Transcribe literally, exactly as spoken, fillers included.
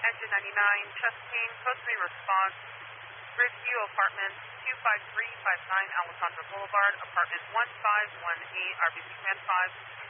Engine ninety-nine, Chesapeake, code three response, Bridgeview Apartments, two five three five nine Alessandra Boulevard, apartment one five one eight, R B C Command five.